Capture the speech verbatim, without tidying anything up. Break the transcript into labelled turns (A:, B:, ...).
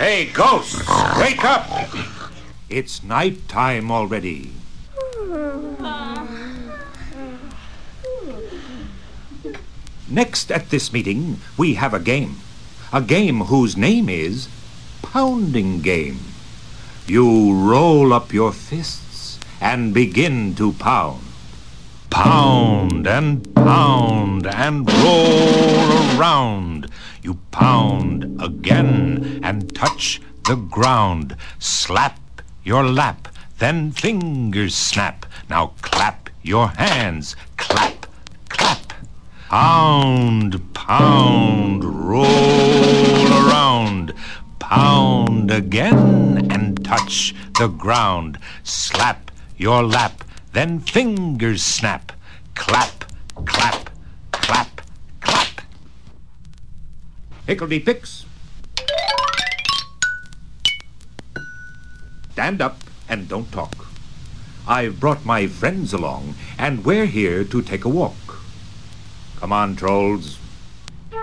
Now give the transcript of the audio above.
A: Hey, ghosts, wake up! It's night time already. Next at this meeting, we have a game. A game whose name is Pounding Game. You roll up your fists and begin to pound. Pound and pound and roll around. You pound again and touch the ground. Slap your lap, then fingers snap. Now clap your hands, clap, clap. Pound, pound, roll around. Pound again and touch the ground. Slap your lap, then fingers snap. Clap, clap, clap, clap. Hickledy-picks. Stand up and don't talk. I've brought my friends along, and we're here to take a walk. Come on, trolls.